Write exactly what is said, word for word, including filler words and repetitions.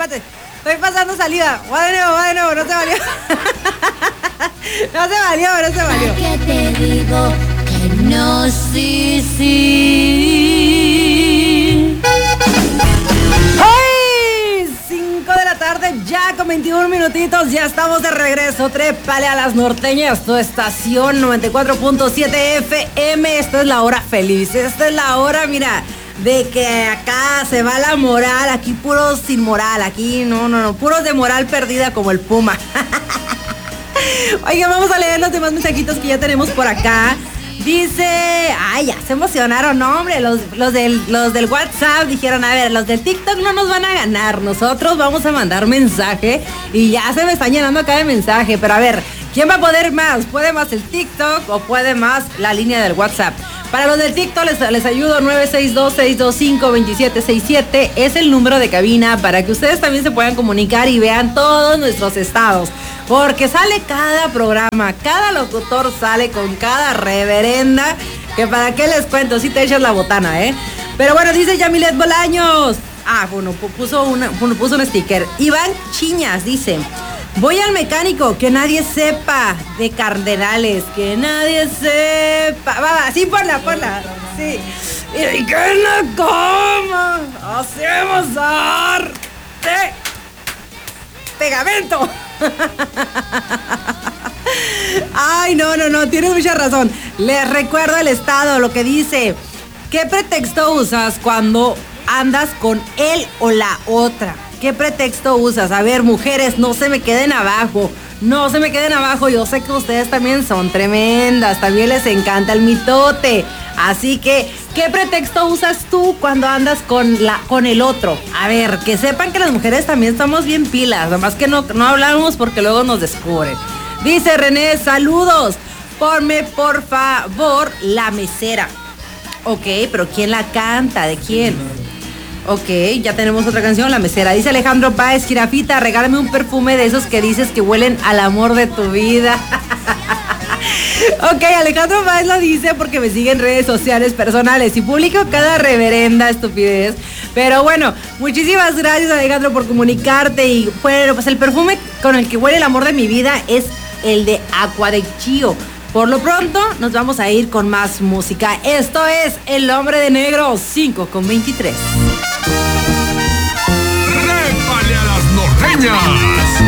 espérate. Estoy pasando salida. Va de nuevo, va de nuevo, no se valió. No se valió, no se valió. ¿Qué te digo? Que no, sí, sí. ¡Hey! cinco de la tarde, ya con veintiún minutitos, ya estamos de regreso. Trépale a las norteñas, tu estación noventa y cuatro punto siete F M. Esta es la hora feliz, esta es la hora, mira, de que acá se va la moral, aquí puros sin moral, aquí no, no, no, puros de moral perdida como el Puma. Oigan, vamos a leer los demás mensajitos que ya tenemos por acá. Dice, ay, ya se emocionaron, no, hombre, los, los, del, los del WhatsApp dijeron, a ver, los del TikTok no nos van a ganar, nosotros vamos a mandar mensaje y ya se me están llenando acá de mensaje, pero a ver, ¿quién va a poder más? ¿Puede más el TikTok o puede más la línea del WhatsApp? Para los del TikTok les, les ayudo, nueve seis dos, seis dos cinco, dos siete seis siete es el número de cabina para que ustedes también se puedan comunicar y vean todos nuestros estados. Porque sale cada programa, cada locutor sale con cada reverenda, que para qué les cuento, si te echas la botana, ¿eh? Pero bueno, dice Yamilet Bolaños. Ah, bueno, puso, una, puso un sticker. Iván Chiñas dice, voy al mecánico, que nadie sepa de cardenales, que nadie sepa. Va, va, sí, ponla, ponla. Sí. Y que en la cama hacemos arte. Pegamento. Ay, no, no, no, tienes mucha razón. Les recuerdo el estado, lo que dice. ¿Qué pretexto usas cuando andas con él o la otra? ¿Qué pretexto usas? A ver, mujeres, no se me queden abajo. No se me queden abajo. Yo sé que ustedes también son tremendas. También les encanta el mitote. Así que, ¿qué pretexto usas tú cuando andas con, la, con el otro? A ver, que sepan que las mujeres también estamos bien pilas. Nada más que no, no hablamos porque luego nos descubren. Dice René, saludos. Ponme, por favor, La Mesera. Ok, pero ¿quién la canta? ¿De quién? Ok, ya tenemos otra canción, La Mesera. Dice Alejandro Páez, Jirafita, regálame un perfume de esos que dices que huelen al amor de tu vida. Ok, Alejandro Páez lo dice porque me sigue en redes sociales personales y publico cada reverenda estupidez. Pero bueno, muchísimas gracias, Alejandro, por comunicarte. Y bueno, pues el perfume con el que huele el amor de mi vida es el de Aqua de Chio. Por lo pronto, nos vamos a ir con más música. Esto es El Hombre de Negro, cinco con veintitrés. ¡Répale a las norteñas!